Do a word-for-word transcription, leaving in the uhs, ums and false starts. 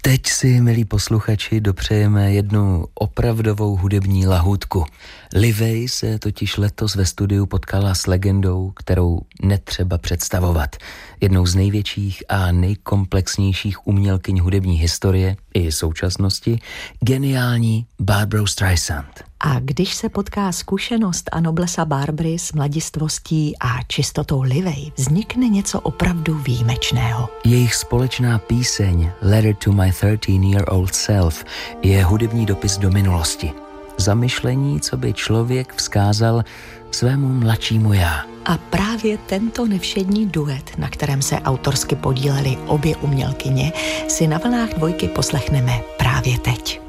Teď si, milí posluchači, dopřejeme jednu opravdovou hudební lahůdku. Livej se totiž letos ve studiu potkala s legendou, kterou netřeba představovat. Jednou z největších a nejkomplexnějších umělkyň hudební historie i současnosti, geniální Barbra Streisand. A když se potká zkušenost a noblesa Barbry s mladistvostí a čistotou Livey, vznikne něco opravdu výjimečného. Jejich společná píseň Letter to my thirteen-year-old self je hudební dopis do minulosti. Zamyšlení, co by člověk vzkázal svému mladšímu já. A právě tento nevšední duet, na kterém se autorsky podílely obě umělkyně, si na vlnách dvojky poslechneme právě teď.